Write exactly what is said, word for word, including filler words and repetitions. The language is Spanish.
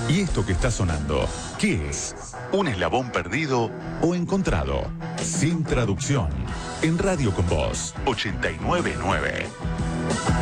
¿Y esto que está sonando, qué es? ¿Un eslabón perdido o encontrado? Sin traducción. En Radio con Voz, ochenta y nueve punto nueve.